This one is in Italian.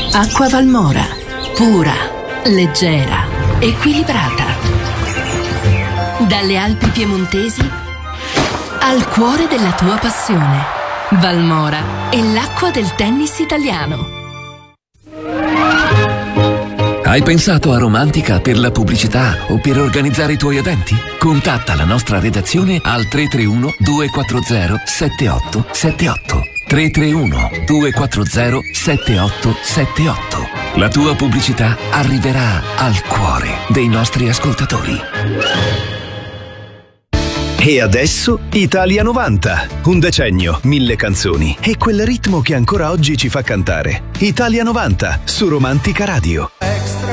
Acqua Valmora, pura, leggera, equilibrata. Dalle Alpi piemontesi al cuore della tua passione. Valmora è l'acqua del tennis italiano. Hai pensato a Romantica per la pubblicità o per organizzare i tuoi eventi? Contatta la nostra redazione al 331 240 7878. 331 240 7878. La tua pubblicità arriverà al cuore dei nostri ascoltatori. E adesso Italia 90. Un decennio, 1000 canzoni e quel ritmo che ancora oggi ci fa cantare. Italia 90 su Romantica Radio.